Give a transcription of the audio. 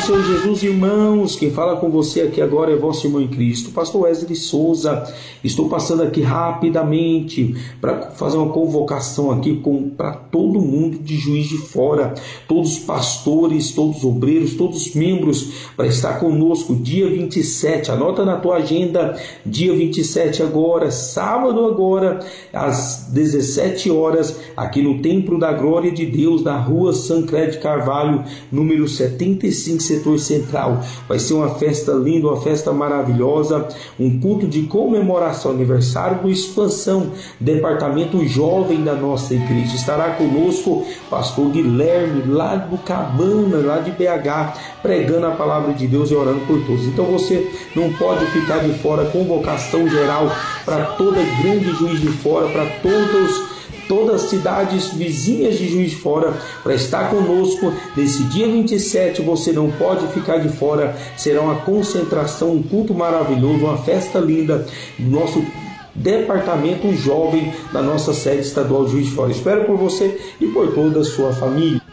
do Senhor Jesus, irmãos, quem fala com você aqui agora é vosso irmão em Cristo, pastor Wesley Souza. Estou passando aqui rapidamente para fazer uma convocação aqui para todo mundo de Juiz de Fora, todos os pastores, todos os obreiros, todos os membros, para estar conosco dia 27, anota na tua agenda, dia 27 agora, sábado agora, às 17 horas, aqui no Templo da Glória de Deus, na rua Sancred Carvalho, número 75, setor central. Vai ser uma festa linda, uma festa maravilhosa, um culto de comemoração, aniversário do Expansão, departamento jovem da nossa igreja. Estará conosco pastor Guilherme, lá do Cabana, lá de BH, pregando a palavra de Deus e orando por todos. Então você não pode ficar de fora, convocação geral para toda grande Juiz de Fora, para todas as cidades vizinhas de Juiz de Fora, para estar conosco nesse dia 27, você não pode ficar de fora. Será uma concentração, um culto maravilhoso, uma festa linda do nosso departamento jovem da nossa sede estadual de Juiz de Fora. Espero por você e por toda a sua família.